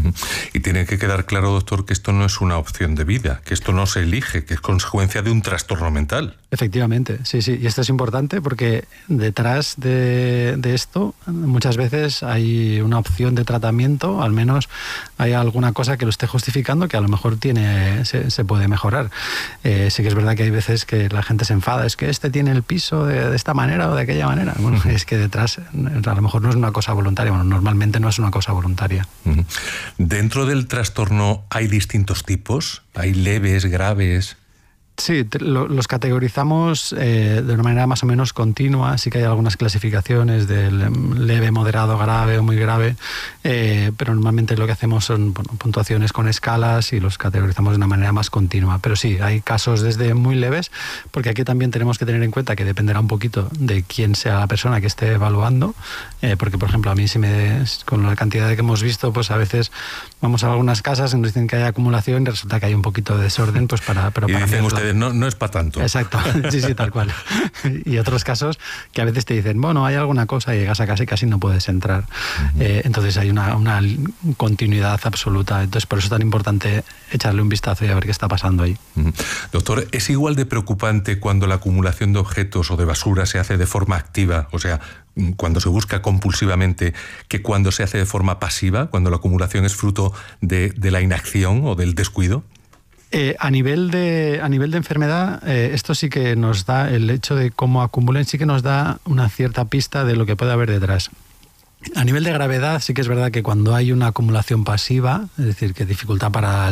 Y tiene que quedar claro, doctor, que esto no es una opción de vida, que esto no se elige, que es consecuencia de un trastorno mental. Efectivamente, sí. Y esto es importante porque detrás de esto muchas veces hay una opción de tratamiento, al menos hay alguna cosa que lo esté justificando que a lo mejor se puede mejorar. Sí que es verdad que hay veces que la gente se enfada, es que este tiene el piso de esta manera o de aquella manera. Bueno, es que detrás a lo mejor no es una cosa voluntaria, bueno, normalmente no es una cosa voluntaria. ¿Dentro del trastorno hay distintos tipos? ¿Hay leves, graves? Sí, los categorizamos de una manera más o menos continua. Sí que hay algunas clasificaciones de leve, moderado, grave o muy grave, pero normalmente lo que hacemos son puntuaciones con escalas y los categorizamos de una manera más continua. Pero sí, hay casos desde muy leves, porque aquí también tenemos que tener en cuenta que dependerá un poquito de quién sea la persona que esté evaluando, porque por ejemplo a mí con la cantidad de que hemos visto, pues a veces vamos a algunas casas y nos dicen que hay acumulación y resulta que hay un poquito de desorden, pues para dicen ustedes, no es para tanto. Exacto, sí, tal cual. Y otros casos que a veces te dicen, bueno, hay alguna cosa y llegas a casa y casi no puedes entrar. Entonces hay una continuidad absoluta. Entonces por eso es tan importante echarle un vistazo y a ver qué está pasando ahí. Doctor, ¿es igual de preocupante cuando la acumulación de objetos o de basura se hace de forma activa, o sea, cuando se busca compulsivamente, que cuando se hace de forma pasiva, cuando la acumulación es fruto de la inacción o del descuido? A nivel de enfermedad, esto sí que nos da, el hecho de cómo acumulen, sí que nos da una cierta pista de lo que puede haber detrás. A nivel de gravedad, sí que es verdad que cuando hay una acumulación pasiva, es decir, que dificulta para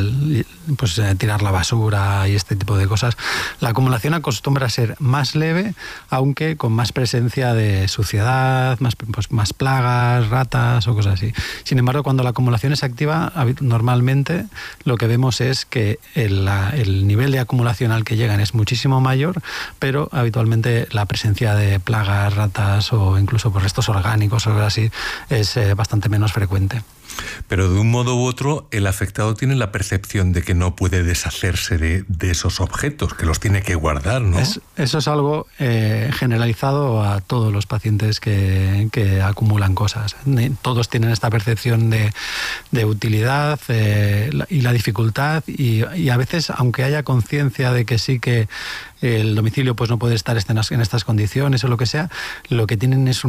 tirar la basura y este tipo de cosas, la acumulación acostumbra a ser más leve, aunque con más presencia de suciedad, más plagas, ratas o cosas así. Sin embargo, cuando la acumulación es activa, normalmente lo que vemos es que el nivel de acumulación al que llegan es muchísimo mayor, pero habitualmente la presencia de plagas, ratas o incluso por restos orgánicos o algo así es bastante menos frecuente. Pero de un modo u otro, el afectado tiene la percepción de que no puede deshacerse de esos objetos, que los tiene que guardar, ¿no? Eso es algo generalizado a todos los pacientes que acumulan cosas. Todos tienen esta percepción de utilidad y la dificultad, y a veces, aunque haya conciencia de que sí que el domicilio pues no puede estar en estas condiciones o lo que sea, lo que tienen es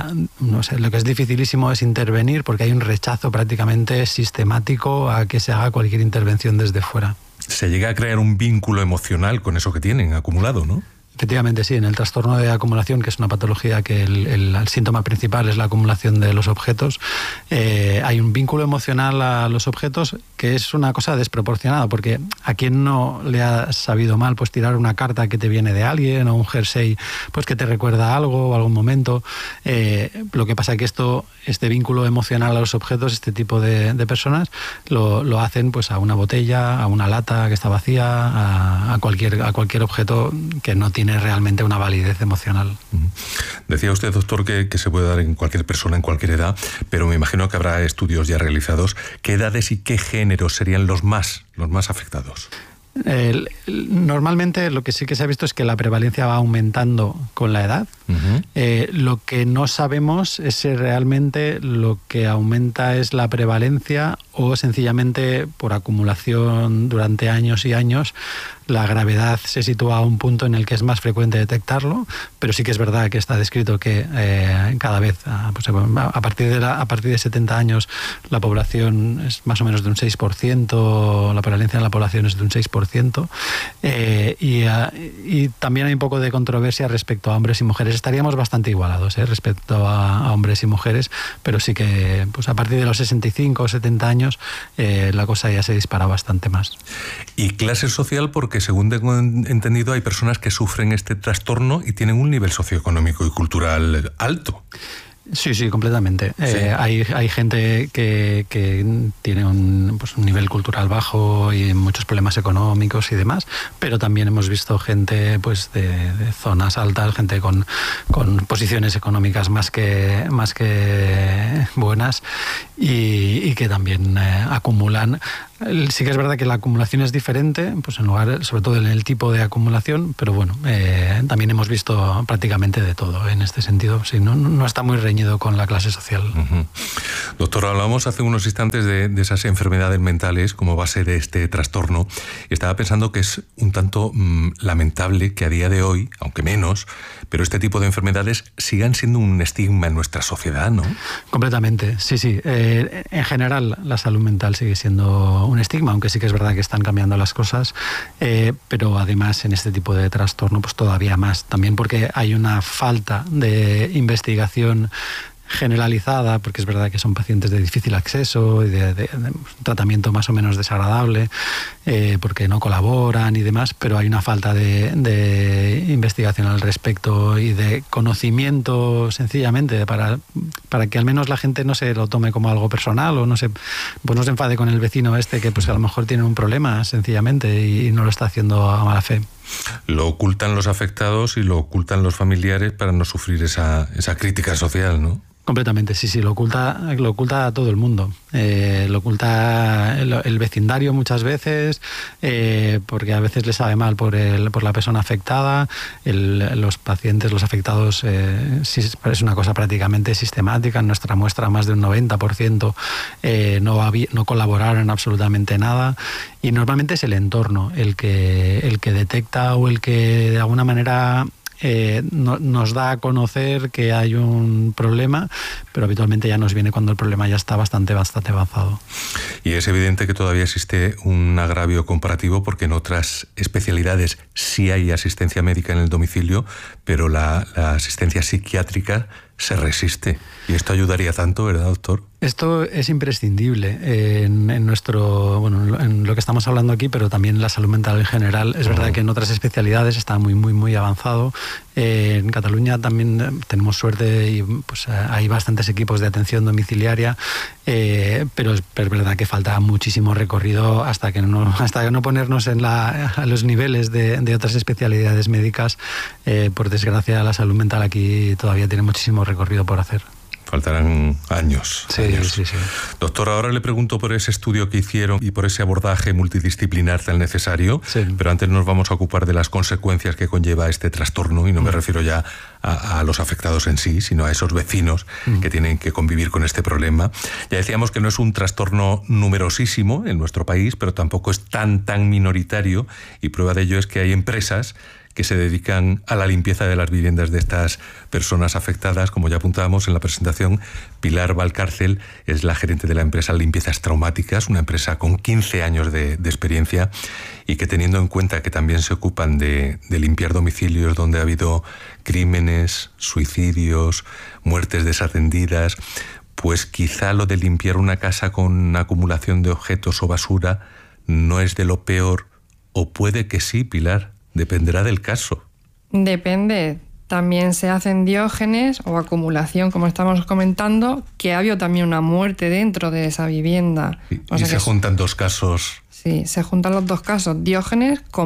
lo que es dificilísimo es intervenir, porque hay un rechazo prácticamente sistemático a que se haga cualquier intervención desde fuera. Se llega a crear un vínculo emocional con eso que tienen acumulado, ¿no? Efectivamente, sí. En el trastorno de acumulación, que es una patología que el síntoma principal es la acumulación de los objetos, hay un vínculo emocional a los objetos que es una cosa desproporcionada, porque a quien no le ha sabido mal pues tirar una carta que te viene de alguien o un jersey pues que te recuerda algo o algún momento. Lo que pasa es que este vínculo emocional a los objetos, este tipo de personas lo hacen pues a una botella, a una lata que está vacía, a cualquier objeto que no tiene realmente una validez emocional. Decía usted, doctor, que se puede dar en cualquier persona, en cualquier edad, pero me imagino que habrá estudios ya realizados. ¿Qué edades y qué géneros serían los más afectados? Normalmente lo que sí que se ha visto es que la prevalencia va aumentando con la edad. Lo que no sabemos es si realmente lo que aumenta es la prevalencia o sencillamente por acumulación durante años y años la gravedad se sitúa a un punto en el que es más frecuente detectarlo, pero sí que es verdad que está descrito que cada vez, a partir de 70 años, la población es más o menos de un 6%, la prevalencia en la población es de un 6%, y también hay un poco de controversia respecto a hombres y mujeres. Estaríamos bastante igualados respecto a hombres y mujeres, pero sí que pues a partir de los 65 o 70 años la cosa ya se dispara bastante más. ¿Y clase social? Porque según tengo entendido hay personas que sufren este trastorno y tienen un nivel socioeconómico y cultural alto. Sí, completamente. Sí. Hay gente que tiene un nivel cultural bajo y muchos problemas económicos y demás, pero también hemos visto gente pues de zonas altas, gente con posiciones económicas más que buenas y que también acumulan. Sí que es verdad que la acumulación es diferente, pues en lugar, sobre todo en el tipo de acumulación, pero bueno, también hemos visto prácticamente de todo en este sentido. Sí, no está muy reñido con la clase social. Uh-huh. Doctor, hablábamos hace unos instantes de esas enfermedades mentales como base de este trastorno, y estaba pensando que es un tanto lamentable que a día de hoy, aunque menos, pero este tipo de enfermedades sigan siendo un estigma en nuestra sociedad, ¿no? Completamente, sí. En general, la salud mental sigue siendo un estigma, aunque sí que es verdad que están cambiando las cosas, pero además en este tipo de trastorno pues todavía más, también porque hay una falta de investigación generalizada, porque es verdad que son pacientes de difícil acceso y de tratamiento más o menos desagradable, porque no colaboran y demás, pero hay una falta de investigación al respecto y de conocimiento, sencillamente, para que al menos la gente no se lo tome como algo personal o no se enfade con el vecino que pues a lo mejor tiene un problema, sencillamente, y no lo está haciendo a mala fe. Lo ocultan los afectados y lo ocultan los familiares para no sufrir esa crítica social, ¿no? Completamente, sí, lo oculta a todo el mundo. Lo oculta el vecindario muchas veces, porque a veces le sabe mal por la persona afectada. Los pacientes, los afectados, sí, es una cosa prácticamente sistemática. En nuestra muestra más de un 90% no colaboraron en absolutamente nada. Y normalmente es el entorno el que detecta o el que de alguna manera nos da a conocer que hay un problema, pero habitualmente ya nos viene cuando el problema ya está bastante avanzado. Y es evidente que todavía existe un agravio comparativo, porque en otras especialidades sí hay asistencia médica en el domicilio, pero la asistencia psiquiátrica se resiste. Y esto ayudaría tanto, ¿verdad, doctor? Esto es imprescindible en lo que estamos hablando aquí, pero también en la salud mental en general. Es verdad que en otras especialidades está muy avanzado. En Cataluña también tenemos suerte y pues hay bastantes equipos de atención domiciliaria, pero es verdad que falta muchísimo recorrido hasta que no ponernos a los niveles de otras especialidades médicas. Por desgracia, la salud mental aquí todavía tiene muchísimo recorrido por hacer. Faltarán años. Sí. Doctor, ahora le pregunto por ese estudio que hicieron y por ese abordaje multidisciplinar tan necesario, pero antes nos vamos a ocupar de las consecuencias que conlleva este trastorno, y no me refiero ya a los afectados en sí, sino a esos vecinos que tienen que convivir con este problema. Ya decíamos que no es un trastorno numerosísimo en nuestro país, pero tampoco es tan minoritario, y prueba de ello es que hay empresas que se dedican a la limpieza de las viviendas de estas personas afectadas. Como ya apuntábamos en la presentación, Pilar Valcárcel es la gerente de la empresa Limpiezas Traumáticas, una empresa con 15 años de experiencia, y que, teniendo en cuenta que también se ocupan de limpiar domicilios donde ha habido crímenes, suicidios, muertes desatendidas, pues quizá lo de limpiar una casa con acumulación de objetos o basura no es de lo peor, o puede que sí, Pilar. Dependerá del caso. Depende. También se hacen diógenes o acumulación, como estamos comentando, que ha habido también una muerte dentro de esa vivienda. Y se juntan dos casos. Sí, se juntan los dos casos. Diógenes con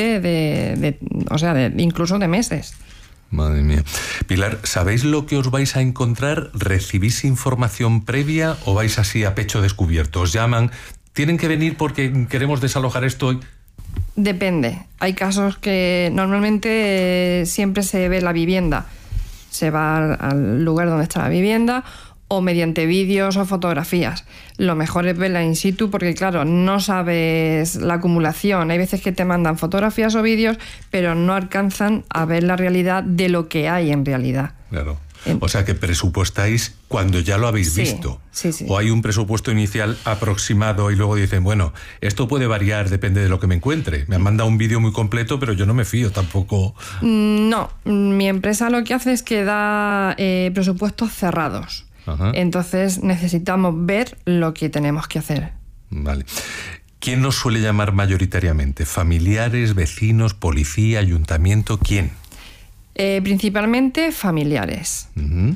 muerte incluso de meses. Madre mía. Pilar, ¿sabéis lo que os vais a encontrar? ¿Recibís información previa o vais así a pecho descubierto? ¿Os llaman? ¿Tienen que venir porque queremos desalojar esto? Depende. Hay casos que normalmente siempre se ve la vivienda. Se va al lugar donde está la vivienda, o mediante vídeos o fotografías. Lo mejor es verla in situ, porque claro, no sabes la acumulación. Hay veces que te mandan fotografías o vídeos, pero no alcanzan a ver la realidad de lo que hay en realidad. Claro. O sea que presupuestáis cuando ya lo habéis visto. Sí. O hay un presupuesto inicial aproximado y luego dicen, bueno, esto puede variar, depende de lo que me encuentre. Me han mandado un vídeo muy completo, pero yo no me fío tampoco. No, mi empresa lo que hace es que da presupuestos cerrados. Ajá. Entonces necesitamos ver lo que tenemos que hacer. Vale. ¿Quién nos suele llamar mayoritariamente? ¿Familiares, vecinos, policía, ayuntamiento? ¿Quién? Principalmente familiares. Uh-huh.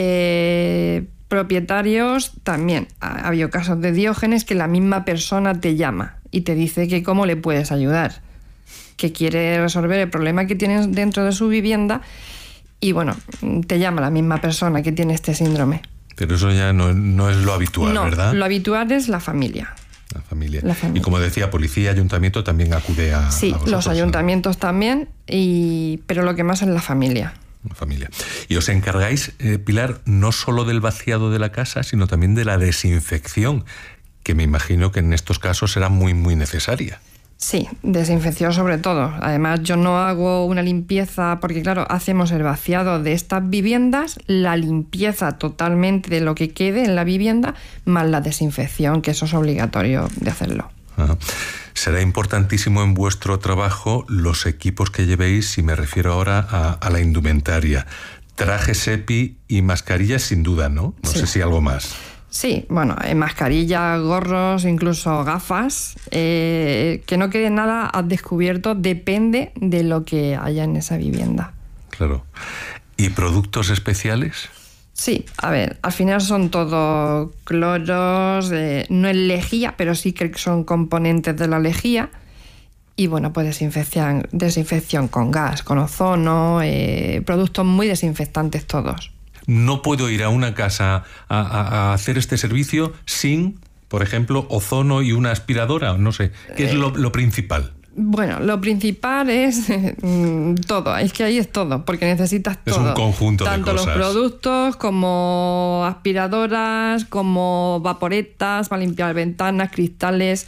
Propietarios también. Ha habido casos de diógenes que la misma persona te llama y te dice que cómo le puedes ayudar, que quiere resolver el problema que tienes dentro de su vivienda, y bueno, te llama la misma persona que tiene este síndrome. Pero eso ya no es lo habitual, no, ¿verdad? Lo habitual es la familia. La familia. familia. La familia. Y como decía, policía, ayuntamiento también acude a Sí, vosotros, los ayuntamientos también, pero lo que más es la familia. Familia. Y os encargáis, Pilar, no solo del vaciado de la casa, sino también de la desinfección, que me imagino que en estos casos será muy, muy necesaria. Sí, desinfección sobre todo. Además, yo no hago una limpieza, porque claro, hacemos el vaciado de estas viviendas, la limpieza totalmente de lo que quede en la vivienda, más la desinfección, que eso es obligatorio de hacerlo. Ajá. Será importantísimo en vuestro trabajo los equipos que llevéis, y me refiero ahora a la indumentaria. Trajes EPI y mascarillas sin duda, ¿no? No Sí. sé si algo más. Sí, bueno, mascarillas, gorros, incluso gafas, que no quede nada al descubierto, depende de lo que haya en esa vivienda. Claro. ¿Y productos especiales? Sí, a ver, al final son todo cloros, no es lejía, pero sí que son componentes de la lejía. Y bueno, pues desinfección con gas, con ozono, productos muy desinfectantes todos. No puedo ir a una casa a hacer este servicio sin, por ejemplo, ozono y una aspiradora, no sé. ¿Qué es lo principal? Bueno, lo principal es todo, es que ahí es todo, porque necesitas todo. Es un conjunto de tanto cosas. Los productos como aspiradoras, como vaporetas para limpiar ventanas, cristales,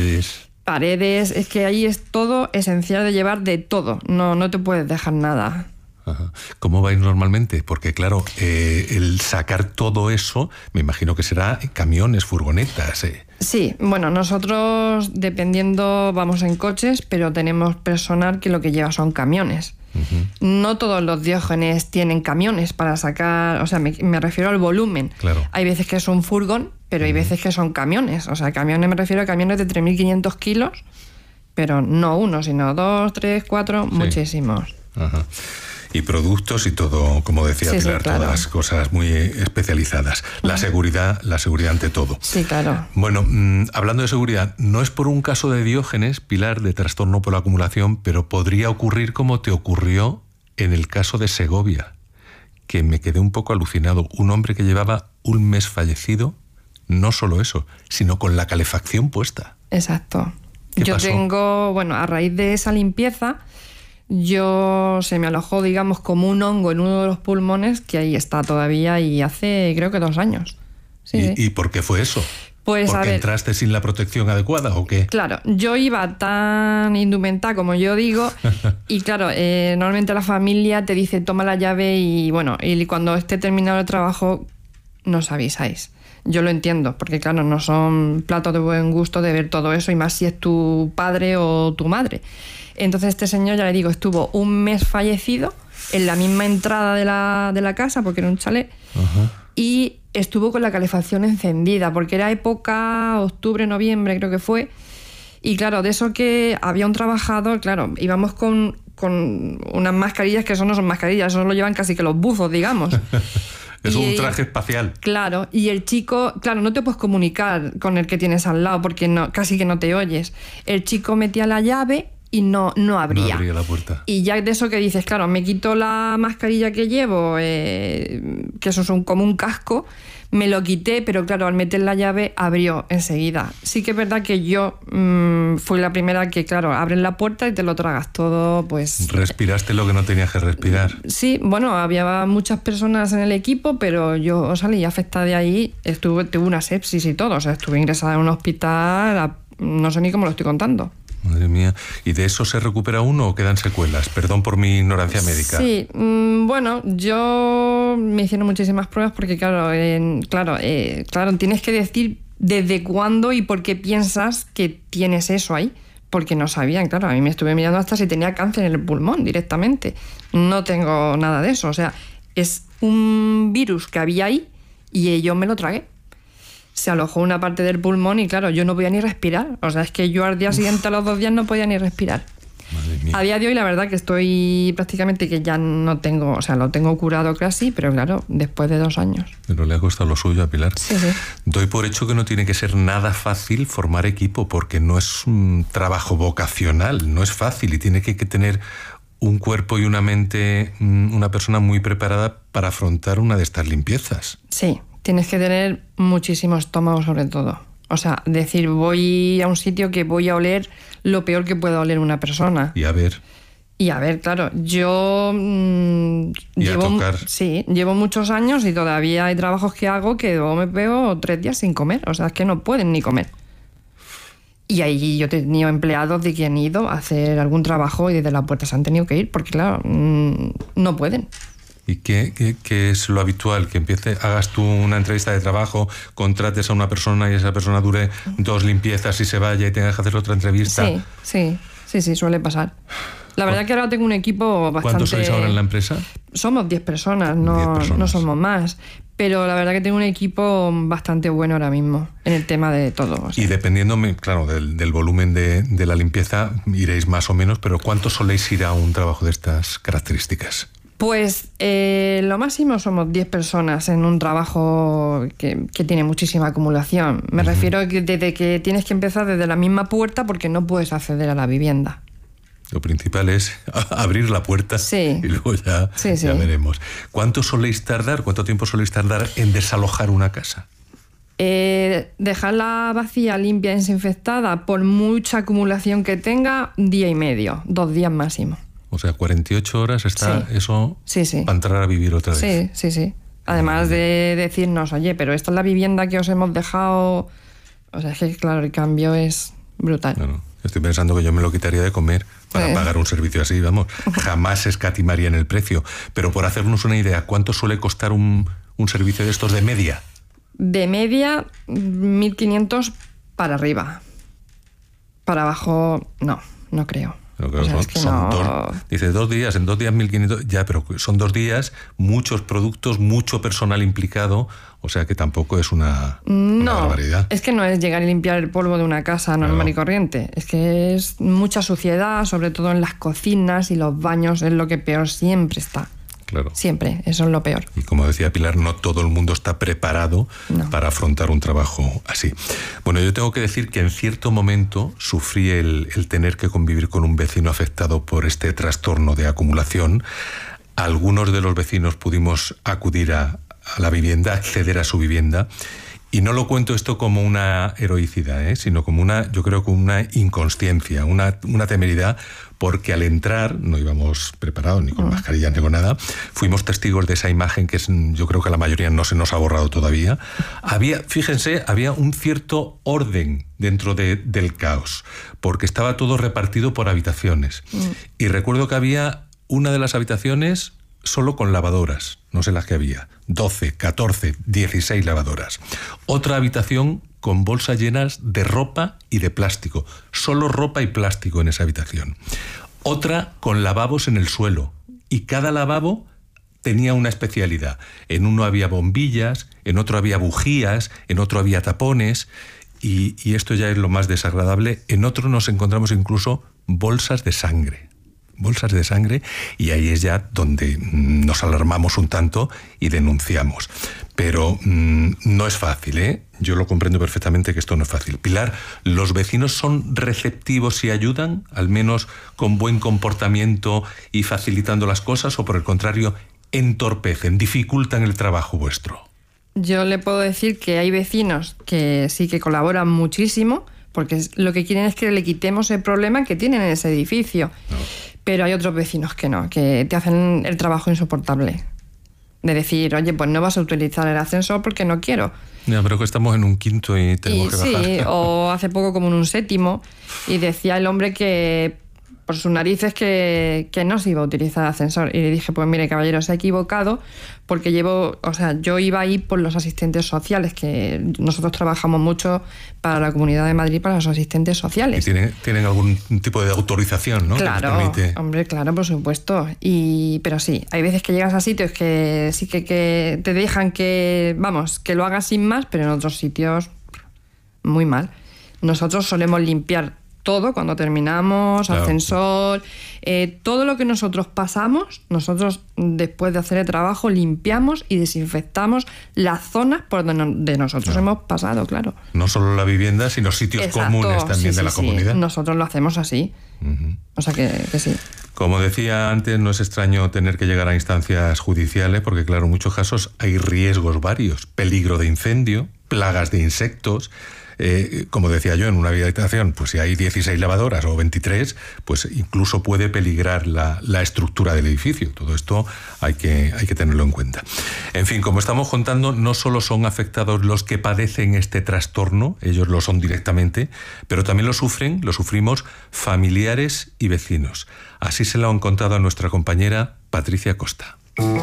paredes. Es que ahí es todo esencial de llevar de todo, no te puedes dejar nada. Ajá. ¿Cómo vais normalmente? Porque claro, el sacar todo eso, me imagino que será camiones, furgonetas. Sí, bueno, nosotros dependiendo vamos en coches, pero tenemos personal que lo que lleva son camiones. Uh-huh. No todos los Diógenes tienen camiones para sacar, o sea, me refiero al volumen. Claro. Hay veces que es un furgón, pero hay veces que son camiones. O sea, camiones me refiero a camiones de 3.500 kilos, pero no uno, sino 2, 3, 4, sí. Muchísimos. Ajá. Y productos y todo, como decía Pilar, sí, claro. Todas cosas muy especializadas. La seguridad ante todo. Sí, claro. Bueno, hablando de seguridad, no es por un caso de Diógenes, Pilar, de trastorno por la acumulación, pero podría ocurrir como te ocurrió en el caso de Segovia, que me quedé un poco alucinado. Un hombre que llevaba un mes fallecido, no solo eso, sino con la calefacción puesta. Exacto. ¿Qué Yo pasó? tengo, bueno, a raíz de esa limpieza, se me alojó, digamos, como un hongo en uno de los pulmones, que ahí está todavía y hace, creo que 2 años. Sí. ¿Y por qué fue eso? Pues, ¿Porque entraste sin la protección adecuada o qué? Claro, yo iba tan indumentada como yo digo, y claro, normalmente la familia te dice toma la llave y bueno, y cuando esté terminado el trabajo nos avisáis. Yo lo entiendo, porque claro, no son platos de buen gusto de ver todo eso, y más si es tu padre o tu madre. Entonces este señor, ya le digo, estuvo un mes fallecido en la misma entrada de la casa, porque era un chalet, uh-huh. Y estuvo con la calefacción encendida, porque era época octubre, noviembre creo que fue, y claro, de eso que había un trabajador, claro, íbamos con unas mascarillas que eso no son mascarillas, eso lo llevan casi que los buzos, digamos. Es un traje espacial. Claro, y el chico, claro, no te puedes comunicar con el que tienes al lado porque casi que no te oyes. El chico metía la llave y no abría. No abría la puerta. Y ya de eso que dices, claro, me quito la mascarilla que llevo, que eso es como un casco, me lo quité, pero claro, al meter la llave abrió enseguida. Sí que es verdad que yo fui la primera que, claro, abres la puerta y te lo tragas todo, pues... Respiraste lo que no tenías que respirar. Sí, bueno, había muchas personas en el equipo, pero yo salí afectada de ahí, tuve una sepsis y todo, o sea, estuve ingresada en un hospital, no sé ni cómo lo estoy contando. Madre mía. ¿Y de eso se recupera uno o quedan secuelas? Perdón por mi ignorancia médica. Sí, bueno, yo me hicieron muchísimas pruebas porque, claro, tienes que decir desde cuándo y por qué piensas que tienes eso ahí. Porque no sabían, claro, a mí me estuve mirando hasta si tenía cáncer en el pulmón directamente. No tengo nada de eso, o sea, es un virus que había ahí y yo me lo tragué. Se alojó una parte del pulmón y claro, yo no podía ni respirar. O sea, es que yo al día siguiente, a los 2 días, no podía ni respirar. Madre mía. A día de hoy, la verdad que estoy prácticamente que ya no tengo, o sea, lo tengo curado casi, pero claro, después de 2 años. Pero le ha costado lo suyo a Pilar. Sí. Doy por hecho que no tiene que ser nada fácil formar equipo, porque no es un trabajo vocacional, no es fácil y tiene que tener un cuerpo y una mente, una persona muy preparada para afrontar una de estas limpiezas. Sí. Tienes que tener muchísimo estómago sobre todo. O sea, decir, voy a un sitio que voy a oler lo peor que pueda oler una persona. Y a ver, claro, yo llevo muchos años y todavía hay trabajos que hago que luego me pego 3 días sin comer. O sea, es que no pueden ni comer. Y ahí yo he tenido empleados de que han ido a hacer algún trabajo y desde la puerta se han tenido que ir porque, claro, no pueden. ¿Y qué es lo habitual? Que hagas tú una entrevista de trabajo, contrates a una persona y esa persona dure 2 limpiezas y se vaya y tengas que hacer otra entrevista. Sí, suele pasar. La verdad que ahora tengo un equipo bastante... ¿Cuántos sois ahora en la empresa? Somos 10 personas, no somos más. Pero la verdad que tengo un equipo bastante bueno ahora mismo en el tema de todo. O sea. Y dependiendo, claro, del volumen de la limpieza, iréis más o menos, pero ¿cuánto soléis ir a un trabajo de estas características? Pues lo máximo somos 10 personas en un trabajo que tiene muchísima acumulación. Me refiero a que desde que tienes que empezar desde la misma puerta porque no puedes acceder a la vivienda. Lo principal es abrir la puerta y luego ya veremos. ¿Cuánto tiempo soléis tardar en desalojar una casa? Dejarla vacía, limpia, desinfectada, por mucha acumulación que tenga, 1 día y medio, 2 días máximo. O sea, 48 horas está eso para entrar a vivir otra vez. Sí. Además de decirnos, oye, pero esta es la vivienda que os hemos dejado. O sea, es que claro, el cambio es brutal. Bueno, estoy pensando que yo me lo quitaría de comer para pagar un servicio así, vamos. Jamás escatimaría en el precio. Pero por hacernos una idea, ¿cuánto suele costar un servicio de estos de media? De media, 1.500 para arriba. Para abajo, no creo. Pero claro, dice 2 días, en 2 días 1.500, ya, pero son 2 días, muchos productos, mucho personal implicado, o sea que tampoco es una barbaridad. Es que no es llegar y limpiar el polvo de una casa normal y corriente, es que es mucha suciedad, sobre todo en las cocinas y los baños, es lo que peor siempre está. Claro. Siempre, eso es lo peor. Y como decía Pilar, no todo el mundo está preparado para afrontar un trabajo así. Bueno, yo tengo que decir que en cierto momento sufrí el tener que convivir con un vecino afectado por este trastorno de acumulación. Algunos de los vecinos pudimos acudir a la vivienda, acceder a su vivienda. Y no lo cuento esto como una heroicidad, sino como yo creo que una inconsciencia, una temeridad, porque al entrar, no íbamos preparados ni con mascarilla ni con nada, fuimos testigos de esa imagen que yo creo que a la mayoría no se nos ha borrado todavía. Fíjense, había un cierto orden dentro del caos, porque estaba todo repartido por habitaciones. Y recuerdo que había una de las habitaciones solo con lavadoras, no sé las que había, 12, 14, 16 lavadoras. Otra habitación con bolsas llenas de ropa y de plástico, solo ropa y plástico en esa habitación. Otra con lavabos en el suelo, y cada lavabo tenía una especialidad. En uno había bombillas, en otro había bujías, en otro había tapones, y esto ya es lo más desagradable, en otro nos encontramos incluso bolsas de sangre, y ahí es ya donde nos alarmamos un tanto y denunciamos. Pero no es fácil, ¿eh? Yo lo comprendo perfectamente que esto no es fácil. Pilar, ¿los vecinos son receptivos y ayudan, al menos con buen comportamiento y facilitando las cosas, o por el contrario, entorpecen, dificultan el trabajo vuestro? Yo le puedo decir que hay vecinos que sí que colaboran muchísimo, porque lo que quieren es que le quitemos el problema que tienen en ese edificio. No. Pero hay otros vecinos que no, que te hacen el trabajo insoportable. De decir, oye, pues no vas a utilizar el ascensor porque no quiero. Ya, pero que estamos en un 5º y tenemos que bajar. Sí, o hace poco como en un 7º, y decía el hombre que por sus narices que no se iba a utilizar el ascensor. Y le dije, pues mire, caballero, se ha equivocado, porque yo iba ahí por los asistentes sociales, que nosotros trabajamos mucho para la Comunidad de Madrid, para los asistentes sociales. Y tienen algún tipo de autorización, ¿no? Claro, hombre, claro, por supuesto. Pero sí, hay veces que llegas a sitios que sí que te dejan que lo hagas sin más, pero en otros sitios muy mal. Nosotros solemos limpiar todo cuando terminamos, claro. Ascensor, todo lo que nosotros pasamos, nosotros después de hacer el trabajo limpiamos y desinfectamos las zonas por donde nosotros hemos pasado, claro. No solo la vivienda, sino sitios comunes también de la comunidad. Nosotros lo hacemos así. O sea que sí. Como decía antes, no es extraño tener que llegar a instancias judiciales, porque claro, en muchos casos hay riesgos varios, peligro de incendio, plagas de insectos, como decía yo, en una habitación, pues si hay 16 lavadoras o 23, pues incluso puede peligrar la estructura del edificio. Todo esto hay que tenerlo en cuenta. En fin, como estamos contando, no solo son afectados los que padecen este trastorno, ellos lo son directamente, pero también lo sufrimos familiares y vecinos. Así se lo han contado a nuestra compañera Patricia Costa.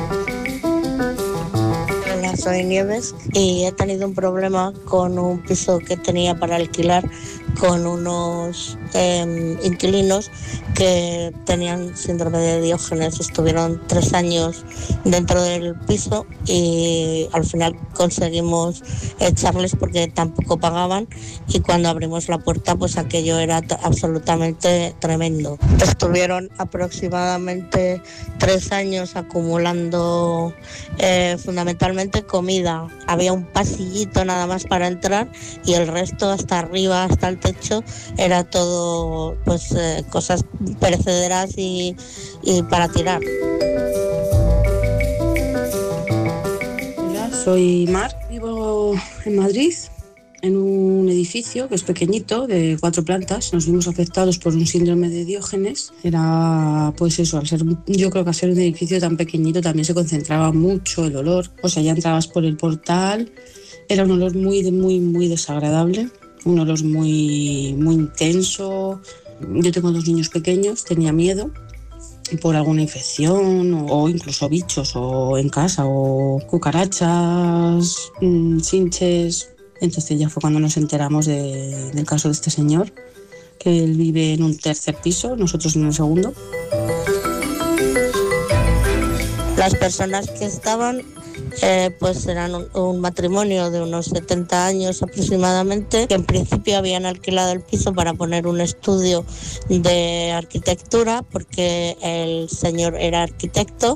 Hola, soy Nieves y he tenido un problema con un piso que tenía para alquilar con unos inquilinos que tenían síndrome de Diógenes. Estuvieron 3 años dentro del piso y al final conseguimos echarles porque tampoco pagaban, y cuando abrimos la puerta pues aquello era absolutamente tremendo. Estuvieron aproximadamente 3 años acumulando fundamentalmente comida. Había un pasillito nada más para entrar y el resto hasta arriba, hasta el techo, era todo pues cosas perecederas y para tirar. Hola, soy Mar, vivo en Madrid, en un edificio que es pequeñito, de 4 plantas. Nos vimos afectados por un síndrome de Diógenes. Era, pues eso, yo creo que al ser un edificio tan pequeñito también se concentraba mucho el olor. O sea, ya entrabas por el portal, era un olor muy desagradable, un olor muy intenso. Yo tengo 2 niños pequeños, tenía miedo por alguna infección o incluso bichos o en casa o cucarachas, chinches. Entonces ya fue cuando nos enteramos del caso de este señor, que él vive en un 3er piso, nosotros en el 2º. Las personas que estaban pues eran un matrimonio de unos 70 años aproximadamente, que en principio habían alquilado el piso para poner un estudio de arquitectura porque el señor era arquitecto,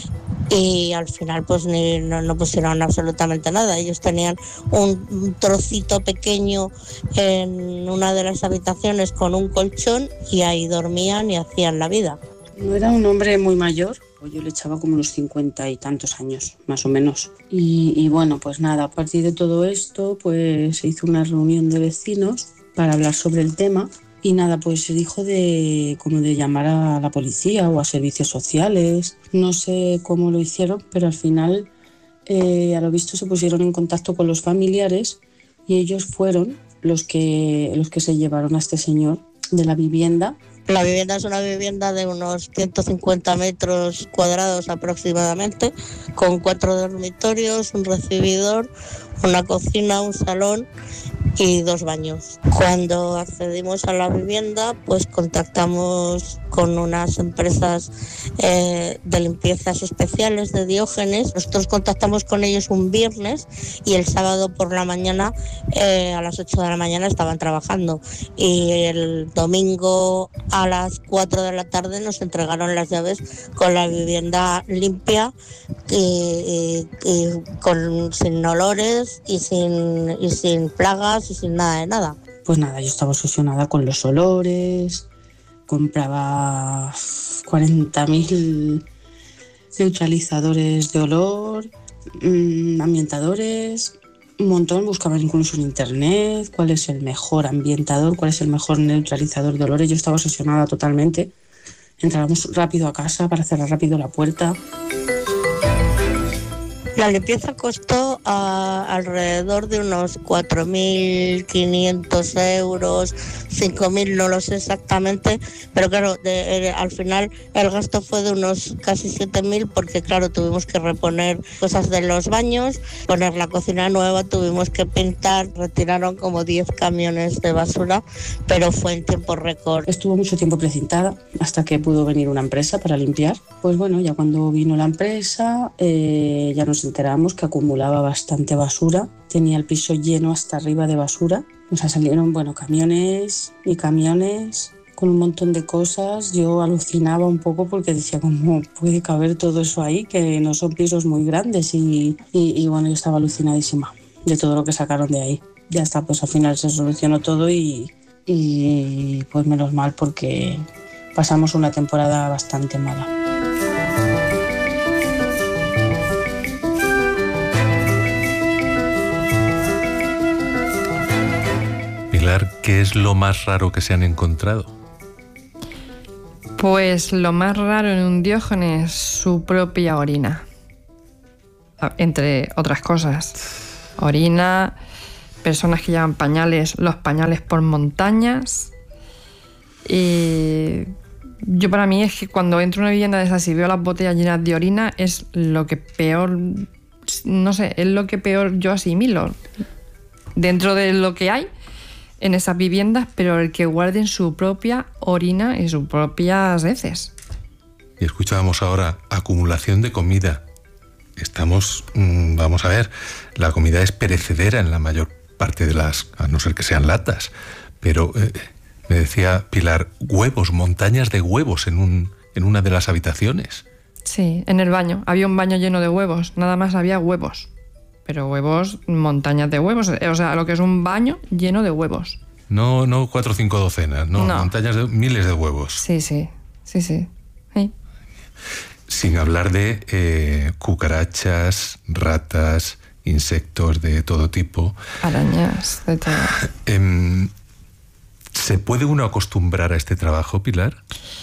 y al final pues no pusieron absolutamente nada. Ellos tenían un trocito pequeño en una de las habitaciones con un colchón y ahí dormían y hacían la vida. No era un hombre muy mayor, yo le echaba como unos 50 y tantos años, más o menos. Y bueno, pues nada, a partir de todo esto, pues se hizo una reunión de vecinos para hablar sobre el tema. Y nada, pues se dijo de llamar a la policía o a servicios sociales. No sé cómo lo hicieron, pero al final, a lo visto, se pusieron en contacto con los familiares y ellos fueron los que se llevaron a este señor de la vivienda. La vivienda es una vivienda de unos 150 metros cuadrados aproximadamente, con 4 dormitorios, un recibidor, una cocina, un salón y 2 baños. Cuando accedimos a la vivienda, pues contactamos con unas empresas de limpiezas especiales de Diógenes. Nosotros contactamos con ellos un viernes y el sábado por la mañana, a las 8 de la mañana, estaban trabajando. Y el domingo a las 4 de la tarde nos entregaron las llaves con la vivienda limpia y sin olores y sin plagas y sin nada de nada. Pues nada, yo estaba obsesionada con los olores, compraba 40.000 neutralizadores de olor, ambientadores, un montón. Buscaba incluso en internet cuál es el mejor ambientador, cuál es el mejor neutralizador de olores. Yo estaba obsesionada totalmente. Entrábamos rápido a casa para cerrar rápido la puerta. La limpieza costó alrededor de unos 4.500 euros, 5.000, no lo sé exactamente, pero claro, al final el gasto fue de unos casi 7.000 porque claro, tuvimos que reponer cosas de los baños, poner la cocina nueva, tuvimos que pintar, retiraron como 10 camiones de basura, pero fue en tiempo récord. Estuvo mucho tiempo precintada hasta que pudo venir una empresa para limpiar. Pues bueno, ya cuando vino la empresa ya nos enteramos que acumulaba bastante basura, tenía el piso lleno hasta arriba de basura. O sea, salieron, camiones y camiones con un montón de cosas. Yo alucinaba un poco porque decía, ¿cómo puede caber todo eso ahí? Que no son pisos muy grandes y bueno, yo estaba alucinadísima de todo lo que sacaron de ahí. Ya está, pues al final se solucionó todo y pues menos mal porque pasamos una temporada bastante mala. Pilar, ¿qué es lo más raro que se han encontrado? Pues lo más raro en un Diógenes, su propia orina. Entre otras cosas. Orina, personas que llevan pañales, los pañales por montañas. Y yo, para mí, es que cuando entro a una vivienda de esas y veo las botellas llenas de orina, es lo que peor, no sé, es lo que peor yo asimilo dentro de lo que hay en esas viviendas, pero el que guarden su propia orina y sus propias heces. Y escuchábamos ahora acumulación de comida. Vamos a ver, la comida es perecedera en la mayor parte de las, a no ser que sean latas, pero me decía Pilar, huevos, montañas de huevos en una de las habitaciones. Sí, en el baño, había un baño lleno de huevos, nada más había huevos. Pero huevos, montañas de huevos, o sea, lo que es un baño lleno de huevos. No 4 o 5 docenas, no. Montañas de miles de huevos. Sí. Sin hablar de cucarachas, ratas, insectos de todo tipo. Arañas, de todo. ¿Se puede uno acostumbrar a este trabajo, Pilar?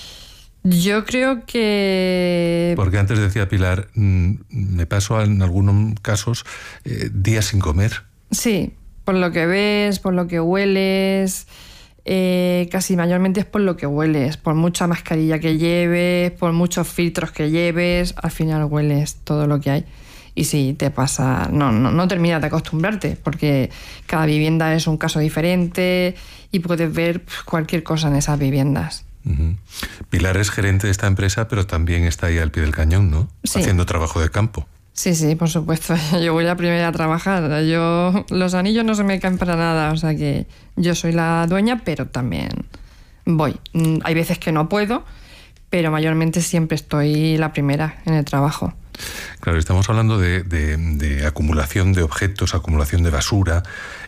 Yo creo que... Porque antes decía Pilar, me paso en algunos casos días sin comer. Sí, por lo que ves, por lo que hueles, casi mayormente es por lo que hueles, por mucha mascarilla que lleves, por muchos filtros que lleves, al final hueles todo lo que hay. Y sí, te pasa, no terminas de acostumbrarte, porque cada vivienda es un caso diferente y puedes ver cualquier cosa en esas viviendas. Uh-huh. Pilar es gerente de esta empresa, pero también está ahí al pie del cañón, ¿no? Sí. Haciendo trabajo de campo. Sí, por supuesto. Yo voy la primera a trabajar. Los anillos no se me caen para nada, o sea que yo soy la dueña, pero también voy. Hay veces que no puedo, pero mayormente siempre estoy la primera en el trabajo. Claro, estamos hablando de acumulación de objetos, acumulación de basura,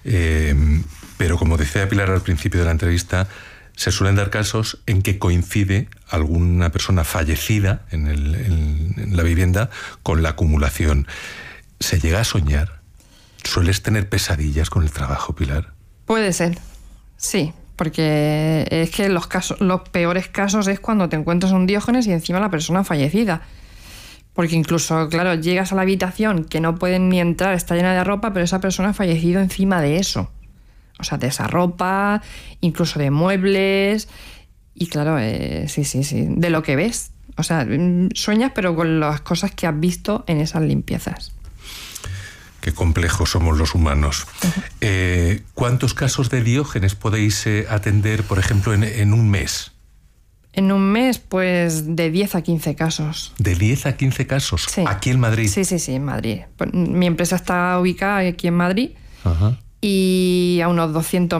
pero como decía Pilar al principio de la entrevista, se suelen dar casos en que coincide alguna persona fallecida en la vivienda con la acumulación. ¿Se llega a soñar? ¿Sueles tener pesadillas con el trabajo, Pilar? Puede ser, sí, porque es que los peores casos es cuando te encuentras un Diógenes y encima la persona fallecida. Porque incluso, claro, llegas a la habitación que no pueden ni entrar, está llena de ropa, pero esa persona ha fallecido encima de eso. O sea, de esa ropa, incluso de muebles. Y claro, sí, de lo que ves. O sea, sueñas, pero con las cosas que has visto en esas limpiezas. Qué complejos somos los humanos. Uh-huh. ¿Cuántos casos de Diógenes podéis atender, por ejemplo, en un mes? En un mes, pues de 10 a 15 casos. ¿De 10 a 15 casos? Sí. ¿Aquí en Madrid? Sí, en Madrid. Mi empresa está ubicada aquí en Madrid. Ajá. Y a unos 200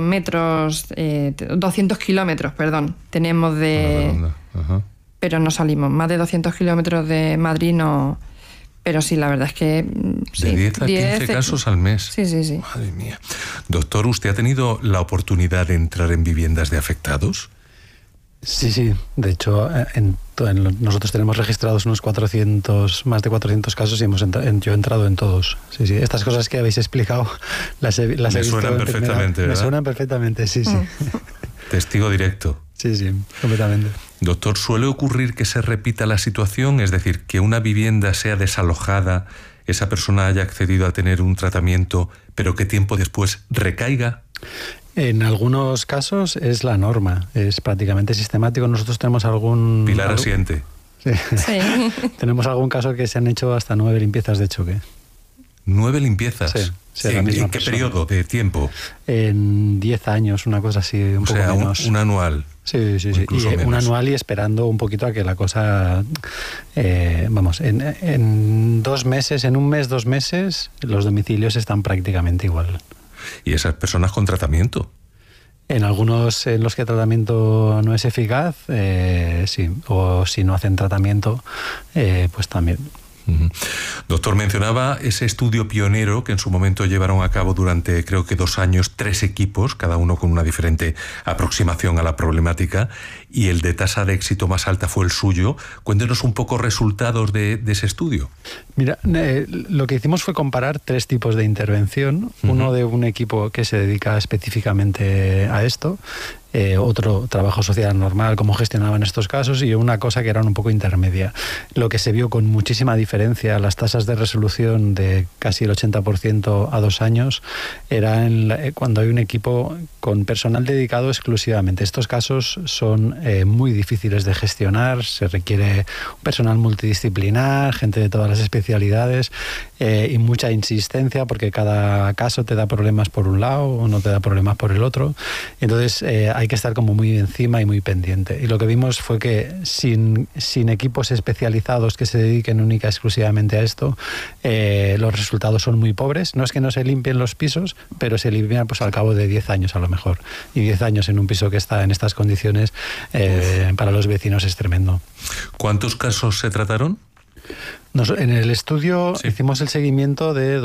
kilómetros, tenemos de... Ajá. Pero no salimos. Más de 200 kilómetros de Madrid no... Pero sí, la verdad es que... Sí, de 10 a 15 casos al mes. Sí. Madre mía. Doctor, ¿usted ha tenido la oportunidad de entrar en viviendas de afectados? Sí. De hecho, nosotros tenemos registrados más de 400 casos y yo he entrado en todos. Sí. Estas cosas que habéis explicado las he visto. Me suenan perfectamente, ¿verdad? Me suenan perfectamente, sí. Testigo directo. Sí, completamente. Doctor, ¿suele ocurrir que se repita la situación? Es decir, que una vivienda sea desalojada, esa persona haya accedido a tener un tratamiento, pero que tiempo después recaiga. En algunos casos es la norma, es prácticamente sistemático. Nosotros tenemos Pilar asiente. Sí. Tenemos algún caso que se han hecho hasta 9 limpiezas de choque. 9 limpiezas. Sí, ¿En qué periodo de tiempo? En 10 años, una cosa así, un poco menos. Un anual. Sí. Y un anual y esperando un poquito a que la cosa... en 2 meses, en un mes, 2 meses, los domicilios están prácticamente igual. ¿Y esas personas con tratamiento? En algunos en los que el tratamiento no es eficaz, sí. O si no hacen tratamiento, pues también. Doctor, mencionaba ese estudio pionero que en su momento llevaron a cabo durante creo que 2 años 3 equipos, cada uno con una diferente aproximación a la problemática, y el de tasa de éxito más alta fue el suyo. Cuéntenos un poco resultados de ese estudio. Mira, lo que hicimos fue comparar 3 tipos de intervención. Uno de un equipo que se dedica específicamente a esto, otro trabajo social normal, cómo gestionaban estos casos, y una cosa que era un poco intermedia. Lo que se vio con muchísima diferencia, las tasas de resolución de casi el 80% a 2 años, era cuando hay un equipo con personal dedicado exclusivamente. Estos casos son muy difíciles de gestionar, se requiere un personal multidisciplinar, gente de todas las especialidades, y mucha insistencia, porque cada caso te da problemas por un lado o no te da problemas por el otro. Entonces hay que estar como muy encima y muy pendiente. Y lo que vimos fue que sin equipos especializados que se dediquen única y exclusivamente a esto, los resultados son muy pobres. No es que no se limpien los pisos, pero se limpian pues al cabo de 10 años a lo mejor. Y 10 años en un piso que está en estas condiciones, para los vecinos es tremendo. ¿Cuántos casos se trataron? En el estudio hicimos el seguimiento de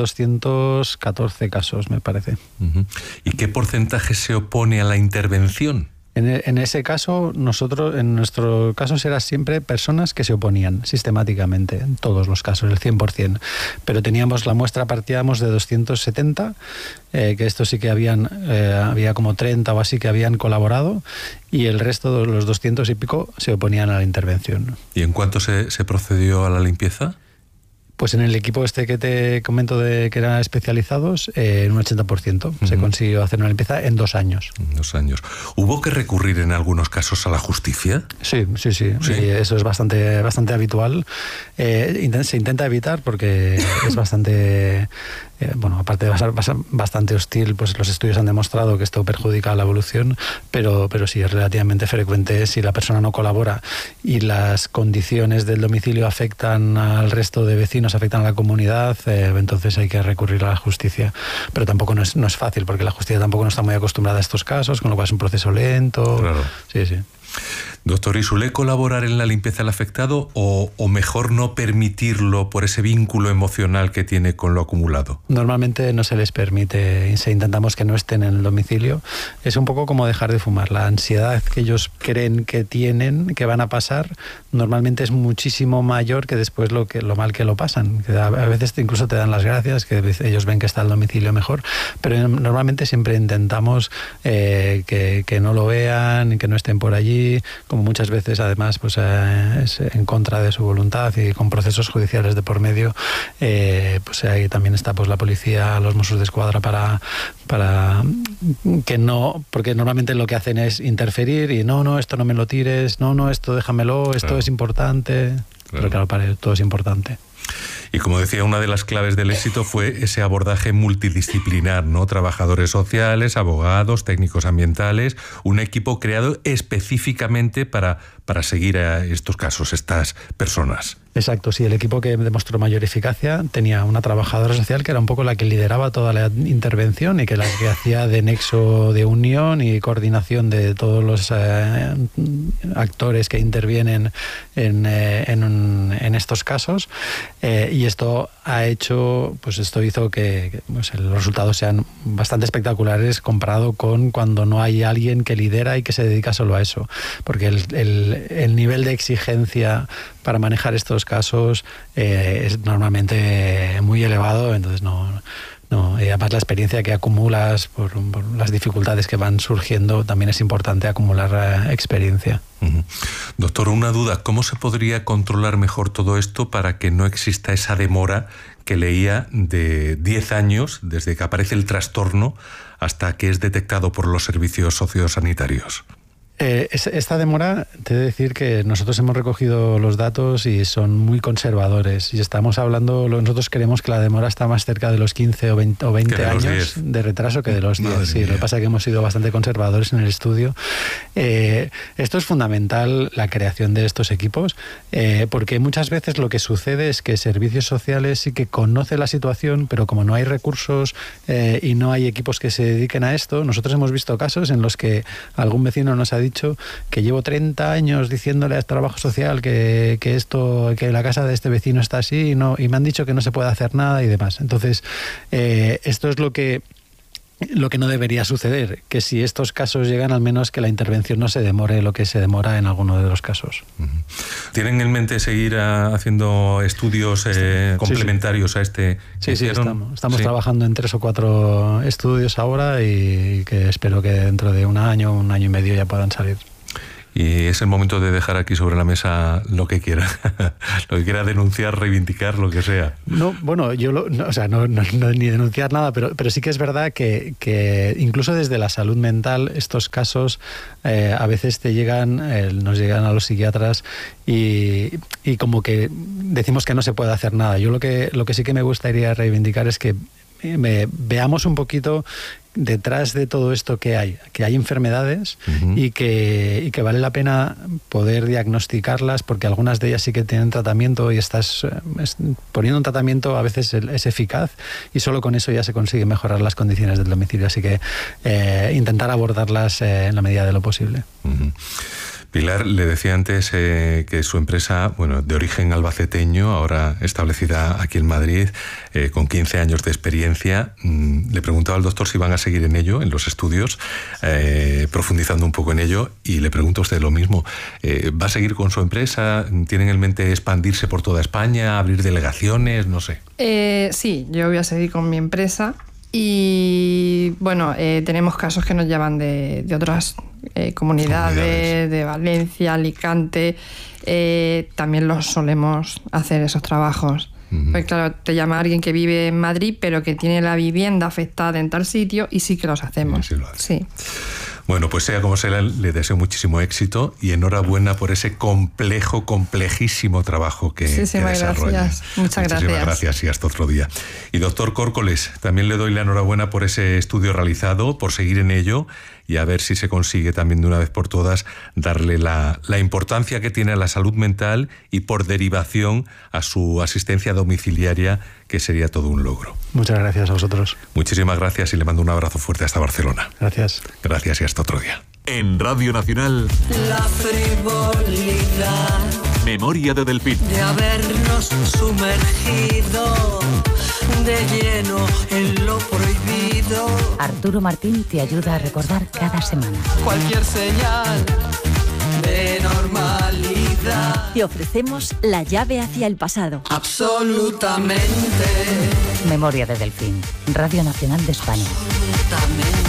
214 casos, me parece. ¿Y qué porcentaje se opone a la intervención? En ese caso, en nuestro caso era siempre personas que se oponían sistemáticamente, en todos los casos, el 100%. Pero teníamos la muestra, partíamos de 270, que estos sí que había como 30 o así que habían colaborado, y el resto, los 200 y pico, se oponían a la intervención. ¿Y en cuánto se procedió a la limpieza? Pues en el equipo este que te comento que eran especializados, en un 80% se consiguió hacer una limpieza en 2 años. 2 años. ¿Hubo que recurrir en algunos casos a la justicia? Sí. Y eso es bastante habitual. Se intenta evitar porque es bastante... aparte de ser bastante hostil, pues los estudios han demostrado que esto perjudica la evolución, pero sí es relativamente frecuente. Si la persona no colabora y las condiciones del domicilio afectan al resto de vecinos, afectan a la comunidad, entonces hay que recurrir a la justicia. Pero tampoco no es fácil, porque la justicia tampoco no está muy acostumbrada a estos casos, con lo cual es un proceso lento. Claro. Sí. Doctor, ¿y suele colaborar en la limpieza del afectado o mejor no permitirlo por ese vínculo emocional que tiene con lo acumulado? Normalmente no se les permite, intentamos que no estén en el domicilio. Es un poco como dejar de fumar. La ansiedad que ellos creen que tienen, que van a pasar, normalmente es muchísimo mayor que después lo mal que lo pasan. A veces incluso te dan las gracias, que ellos ven que está el domicilio mejor, pero normalmente siempre intentamos que no lo vean, que no estén por allí, como muchas veces además pues es en contra de su voluntad y con procesos judiciales de por medio, pues ahí también está pues la policía, los Mossos d'Esquadra para que no, porque normalmente lo que hacen es interferir y no, esto no me lo tires, no, esto déjamelo, esto es importante. Pero claro, para todo es importante. Y como decía, una de las claves del éxito fue ese abordaje multidisciplinar, ¿no? Trabajadores sociales, abogados, técnicos ambientales, un equipo creado específicamente para seguir a estos casos, estas personas. Exacto, sí, el equipo que demostró mayor eficacia tenía una trabajadora social que era un poco la que lideraba toda la intervención y que la que hacía de nexo de unión y coordinación de todos los actores que intervienen en estos casos, y esto hizo que pues, los resultados sean bastante espectaculares comparado con cuando no hay alguien que lidera y que se dedica solo a eso, porque el nivel de exigencia para manejar estos casos es normalmente muy elevado, entonces y además la experiencia que acumulas por las dificultades que van surgiendo, también es importante acumular experiencia. Doctor, una duda, ¿cómo se podría controlar mejor todo esto para que no exista esa demora que leía de 10 años desde que aparece el trastorno hasta que es detectado por los servicios sociosanitarios? Esta demora, te he de decir que nosotros hemos recogido los datos y son muy conservadores. Y estamos hablando, nosotros creemos que la demora está más cerca de los 15 o 20 años de retraso que de los 10. Sí, lo que pasa es que hemos sido bastante conservadores en el estudio. Esto es fundamental, la creación de estos equipos, porque muchas veces lo que sucede es que servicios sociales sí que conoce la situación, pero como no hay recursos y no hay equipos que se dediquen a esto, nosotros hemos visto casos en los que algún vecino nos ha dicho dicho que llevo 30 años diciéndole al trabajo social que la casa de este vecino está así y me han dicho que no se puede hacer nada y demás. Entonces, esto es lo que no debería suceder, que si estos casos llegan, al menos que la intervención no se demore lo que se demora en alguno de los casos. ¿Tienen en mente seguir haciendo estudios complementarios a este? Sí, estamos trabajando en 3 o 4 estudios ahora y que espero que dentro de un año y medio ya puedan salir. Y es el momento de dejar aquí sobre la mesa lo que quiera, lo que quiera denunciar, reivindicar, lo que sea. No, bueno, yo no ni denunciar nada, pero sí que es verdad que incluso desde la salud mental estos casos a veces nos llegan a los psiquiatras y como que decimos que no se puede hacer nada. Yo lo que sí que me gustaría reivindicar es que veamos un poquito detrás de todo esto que hay enfermedades y que vale la pena poder diagnosticarlas, porque algunas de ellas sí que tienen tratamiento y estás poniendo un tratamiento a veces es eficaz y solo con eso ya se consigue mejorar las condiciones del domicilio, así que intentar abordarlas en la medida de lo posible. Pilar, le decía antes que su empresa, de origen albaceteño, ahora establecida aquí en Madrid, con 15 años de experiencia, le preguntaba al doctor si van a seguir en ello, en los estudios, profundizando un poco en ello, y le pregunto a usted lo mismo. ¿Va a seguir con su empresa? ¿Tienen en mente expandirse por toda España, abrir delegaciones? No sé. Sí, yo voy a seguir con mi empresa. Y tenemos casos que nos llevan de otras comunidades, de Valencia, Alicante. También los solemos hacer esos trabajos. Pues claro, te llama alguien que vive en Madrid, pero que tiene la vivienda afectada en tal sitio, y sí que los hacemos. Sí. Bueno, pues sea como sea, le deseo muchísimo éxito y enhorabuena por ese complejísimo trabajo que desarrolla. Gracias. Muchas gracias y hasta otro día. Y doctor Córcoles, también le doy la enhorabuena por ese estudio realizado, por seguir en ello y a ver si se consigue también de una vez por todas darle la importancia que tiene a la salud mental y por derivación a su asistencia domiciliaria, que sería todo un logro. Muchas gracias a vosotros. Muchísimas gracias y le mando un abrazo fuerte hasta Barcelona. Gracias. Gracias y hasta otro día. En Radio Nacional, la frivolidad, Memoria de Delfín. De habernos sumergido de lleno en lo prohibido. Arturo Martín te ayuda a recordar cada semana. Cualquier señal de normalidad. Te ofrecemos la llave hacia el pasado. Absolutamente. Memoria de Delfín, Radio Nacional de España. Absolutamente.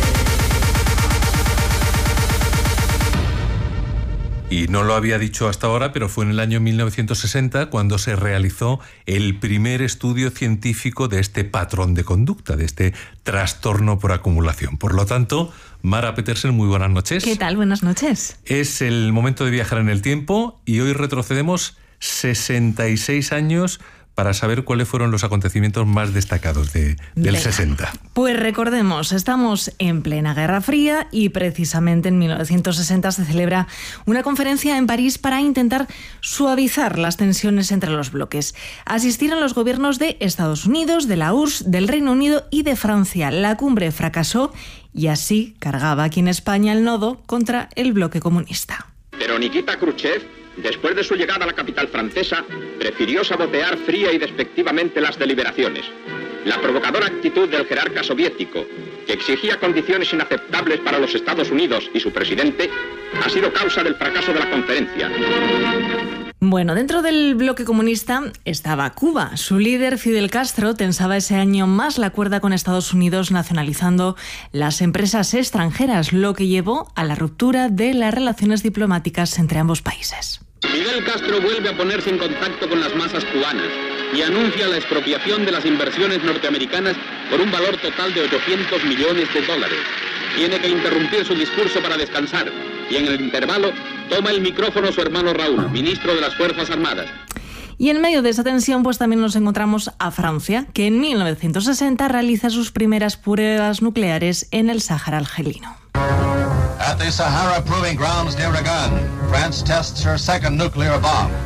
Y no lo había dicho hasta ahora, pero fue en el año 1960 cuando se realizó el primer estudio científico de este patrón de conducta, de este trastorno por acumulación. Por lo tanto, Mara Petersen, muy buenas noches. ¿Qué tal? Buenas noches. Es el momento de viajar en el tiempo y hoy retrocedemos 66 años para saber cuáles fueron los acontecimientos más destacados del 60. Pues recordemos, estamos en plena Guerra Fría y precisamente en 1960 se celebra una conferencia en París para intentar suavizar las tensiones entre los bloques. Asistieron los gobiernos de Estados Unidos, de la URSS, del Reino Unido y de Francia. La cumbre fracasó y así cargaba aquí en España el nodo contra el bloque comunista. Pero Nikita Khrushchev, después de su llegada a la capital francesa, prefirió sabotear fría y despectivamente las deliberaciones. La provocadora actitud del jerarca soviético, que exigía condiciones inaceptables para los Estados Unidos y su presidente, ha sido causa del fracaso de la conferencia. Bueno, dentro del bloque comunista estaba Cuba. Su líder, Fidel Castro, tensaba ese año más la cuerda con Estados Unidos, nacionalizando las empresas extranjeras, lo que llevó a la ruptura de las relaciones diplomáticas entre ambos países. Fidel Castro vuelve a ponerse en contacto con las masas cubanas y anuncia la expropiación de las inversiones norteamericanas por un valor total de $800 millones. Tiene que interrumpir su discurso para descansar y en el intervalo toma el micrófono su hermano Raúl, ministro de las Fuerzas Armadas. Y en medio de esa tensión, pues también nos encontramos a Francia, que en 1960 realiza sus primeras pruebas nucleares en el Sáhara argelino. At the Sahara Proving Grounds near Ragan, France tests her second nuclear bomb. A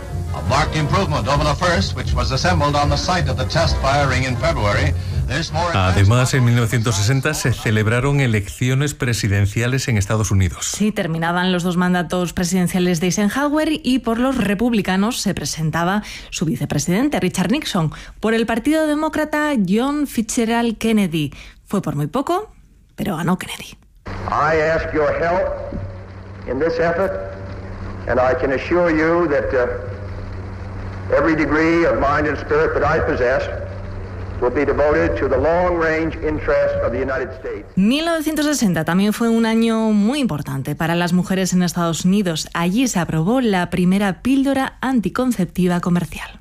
Además, en 1960 se celebraron elecciones presidenciales en Estados Unidos. Sí, terminaban los 2 mandatos presidenciales de Eisenhower y por los republicanos se presentaba su vicepresidente, Richard Nixon. Por el Partido Demócrata, John Fitzgerald Kennedy. Fue por muy poco, pero ganó Kennedy. I ask your help in this effort, and I can assure you that every degree of mind and spirit that I possess will be devoted to the long-range interest of the United States. 1960 también fue un año muy importante para las mujeres en Estados Unidos. Allí se aprobó la primera píldora anticonceptiva comercial.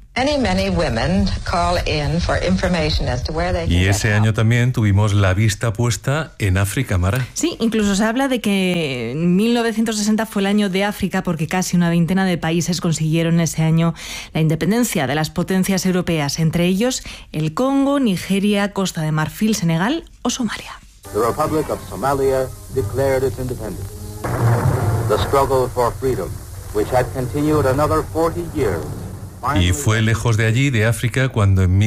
Y ese año también tuvimos la vista puesta en África, Mara. Sí, incluso se habla de que 1960 fue el año de África porque casi una veintena de países consiguieron ese año la independencia de las potencias europeas, entre ellos el Congo, Nigeria, Costa de Marfil, Senegal o Somalia. The Republic of Somalia declared its independence. The struggle for freedom, which had continued another 40 years. Y fue lejos de allí, de África, cuando en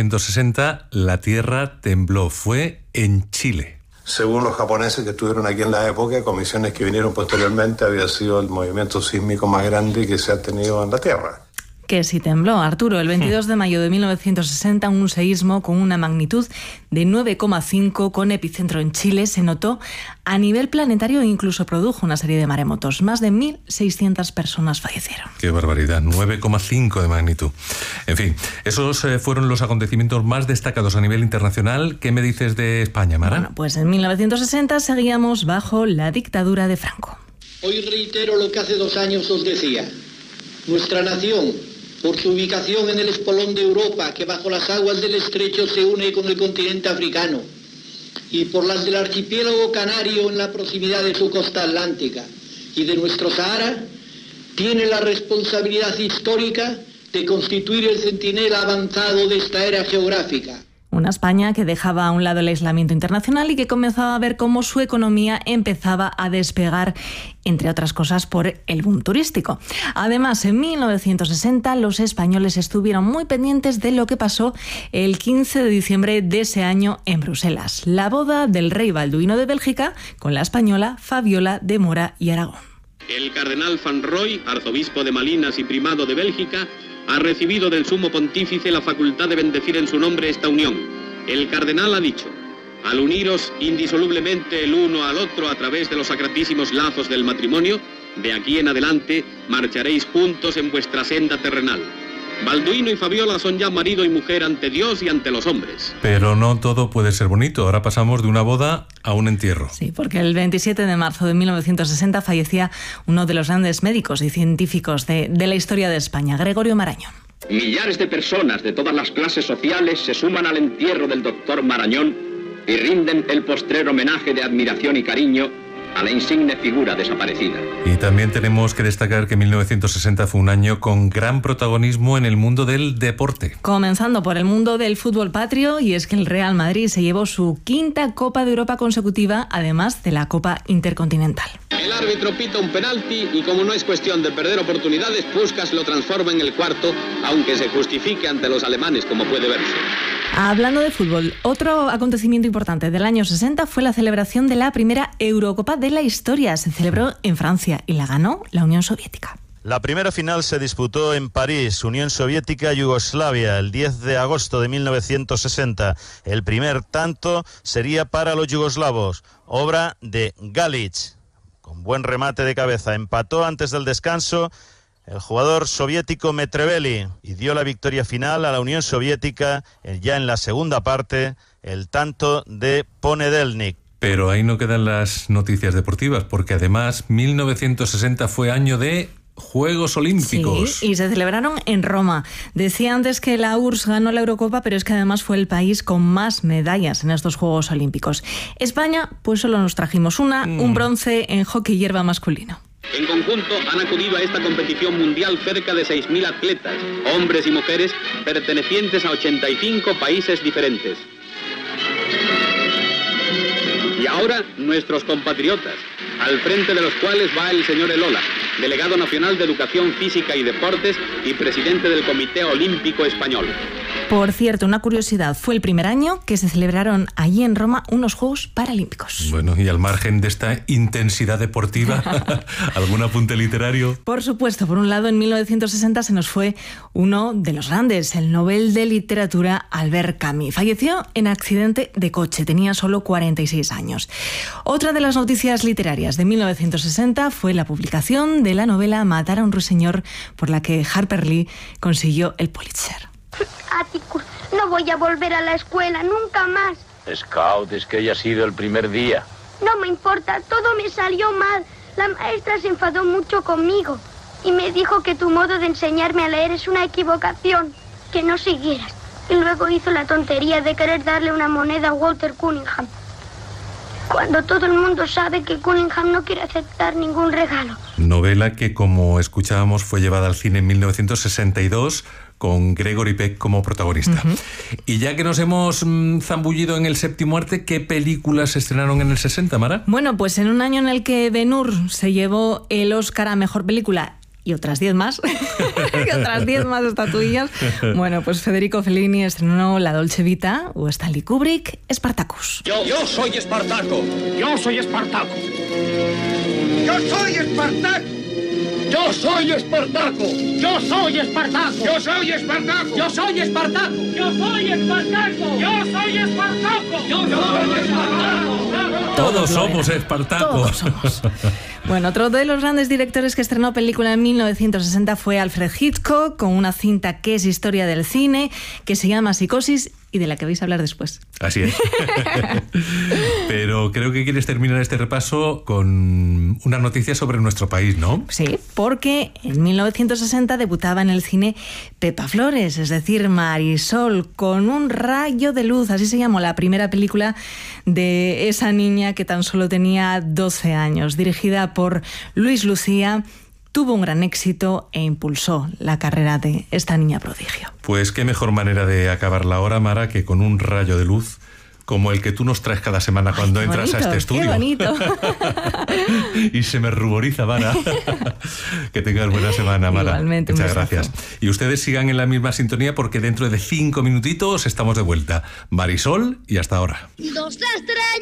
1960 la tierra tembló. Fue en Chile. Según los japoneses que estuvieron aquí en la época, comisiones que vinieron posteriormente, había sido el movimiento sísmico más grande que se ha tenido en la Tierra. Que sí tembló, Arturo. El 22 de mayo de 1960, un seísmo con una magnitud de 9,5 con epicentro en Chile se notó a nivel planetario e incluso produjo una serie de maremotos. Más de 1.600 personas fallecieron. ¡Qué barbaridad! 9,5 de magnitud. En fin, esos fueron los acontecimientos más destacados a nivel internacional. ¿Qué me dices de España, Mara? Bueno, pues en 1960 seguíamos bajo la dictadura de Franco. Hoy reitero lo que hace 2 años os decía. Nuestra nación, por su ubicación en el espolón de Europa, que bajo las aguas del estrecho se une con el continente africano, y por las del archipiélago canario en la proximidad de su costa atlántica y de nuestro Sahara, tiene la responsabilidad histórica de constituir el centinela avanzado de esta era geográfica. Una España que dejaba a un lado el aislamiento internacional y que comenzaba a ver cómo su economía empezaba a despegar, entre otras cosas, por el boom turístico. Además, en 1960 los españoles estuvieron muy pendientes de lo que pasó el 15 de diciembre de ese año en Bruselas, la boda del rey Balduino de Bélgica con la española Fabiola de Mora y Aragón. El cardenal Van Roy, arzobispo de Malinas y primado de Bélgica, ha recibido del sumo pontífice la facultad de bendecir en su nombre esta unión. El cardenal ha dicho: al uniros indisolublemente el uno al otro a través de los sacratísimos lazos del matrimonio, de aquí en adelante marcharéis juntos en vuestra senda terrenal. Balduino y Fabiola son ya marido y mujer ante Dios y ante los hombres. Pero no todo puede ser bonito. Ahora pasamos de una boda a un entierro. Sí, porque el 27 de marzo de 1960 fallecía uno de los grandes médicos y científicos de la historia de España, Gregorio Marañón. Millares de personas de todas las clases sociales se suman al entierro del doctor Marañón y rinden el postrer homenaje de admiración y cariño a la insigne figura desaparecida. Y también tenemos que destacar que 1960 fue un año con gran protagonismo en el mundo del deporte. Comenzando por el mundo del fútbol patrio, y es que el Real Madrid se llevó su 5ª Copa de Europa consecutiva, además de la Copa Intercontinental. El árbitro pita un penalti y como no es cuestión de perder oportunidades, Puskás lo transforma en el 4, aunque se justifique ante los alemanes, como puede verse. Hablando de fútbol, otro acontecimiento importante del año 60 fue la celebración de la primera Eurocopa de la historia. Se celebró en Francia y la ganó la Unión Soviética. La primera final se disputó en París, Unión Soviética-Yugoslavia, el 10 de agosto de 1960. El primer tanto sería para los yugoslavos, obra de Galic, con buen remate de cabeza. Empató antes del descanso el jugador soviético Metreveli y dio la victoria final a la Unión Soviética ya en la segunda parte, el tanto de Ponedelnik. Pero ahí no quedan las noticias deportivas, porque además 1960 fue año de Juegos Olímpicos. Sí, y se celebraron en Roma. Decía antes que la URSS ganó la Eurocopa, pero es que además fue el país con más medallas en estos Juegos Olímpicos. España, pues solo nos trajimos un bronce en hockey hierba masculino. En conjunto han acudido a esta competición mundial cerca de 6.000 atletas, hombres y mujeres, pertenecientes a 85 países diferentes. Y ahora nuestros compatriotas, al frente de los cuales va el señor Elola. delegado nacional de Educación Física y Deportes y presidente del Comité Olímpico Español. Por cierto, una curiosidad, fue el primer año que se celebraron allí en Roma unos Juegos Paralímpicos. Bueno, y al margen de esta intensidad deportiva, ¿algún apunte literario? Por supuesto, por un lado, en 1960 se nos fue uno de los grandes, el Nobel de Literatura Albert Camus. Falleció en accidente de coche, tenía solo 46 años. Otra de las noticias literarias de 1960 fue la publicación de la novela Matar a un ruiseñor, por la que Harper Lee consiguió el Pulitzer. Atticus, no voy a volver a la escuela nunca más. Scout, es que hoy ha sido el primer día. No me importa, todo me salió mal. La maestra se enfadó mucho conmigo y me dijo que tu modo de enseñarme a leer es una equivocación, que no siguieras. Y luego hizo la tontería de querer darle una moneda a Walter Cunningham, cuando todo el mundo sabe que Cunningham no quiere aceptar ningún regalo. Novela que, como escuchábamos, fue llevada al cine en 1962 con Gregory Peck como protagonista. Y ya que nos hemos zambullido en el séptimo arte, ¿qué películas se estrenaron en el 60, Mara? Bueno, pues en un año en el que Ben-Hur se llevó el Oscar a Mejor Película y otras 10 más, y otras 10 más estatuillas, bueno, pues Federico Fellini estrenó La Dolce Vita, o Stanley Kubrick, Spartacus. Yo soy Espartaco. Yo soy Espartaco. Yo soy Espartaco. Yo soy Espartaco. Yo soy Espartaco. Yo soy Espartaco. Yo soy Espartaco. Yo soy Espartaco. Yo soy Espartaco. Yo soy Espartaco. Todos somos Espartacos. Todos somos. Bueno, otro de los grandes directores que estrenó película en 1960 fue Alfred Hitchcock, con una cinta que es historia del cine, que se llama Psicosis y de la que vais a hablar después. Así es. Pero creo que quieres terminar este repaso con una noticia sobre nuestro país, ¿no? Sí, porque en 1960 debutaba en el cine Pepa Flores, es decir, Marisol, con un rayo de luz, así se llamó la primera película de esa niña que tan solo tenía 12 años, dirigida por Luis Lucía. Tuvo un gran éxito e impulsó la carrera de esta niña prodigio. Pues qué mejor manera de acabar la hora, Mara, que con un rayo de luz como el que tú nos traes cada semana cuando entras a este estudio. ¡Qué bonito! Y se me ruboriza, Mara. Que tengas buena semana, Mara. Igualmente, muchas gracias. Y ustedes sigan en la misma sintonía porque dentro de 5 minutitos estamos de vuelta. Marisol, y hasta ahora. 2 estrellas.